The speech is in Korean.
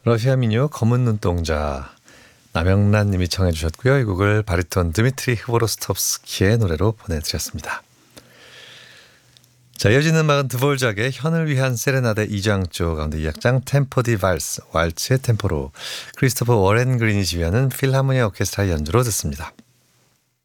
러시아 민요 검은 눈동자 남영란 님이 청해 주셨고요. 이 곡을 바리톤 드미트리 흐보로스톱스키의 노래로 보내드렸습니다. 자, 이어지는 음악은 드볼작의 현을 위한 세레나데 2장조 가운데 2악장 템포 디 발스, 왈츠의 템포로 크리스토퍼 워렌 그린이 지휘하는 필하모니아 오케스트라의 연주로 듣습니다.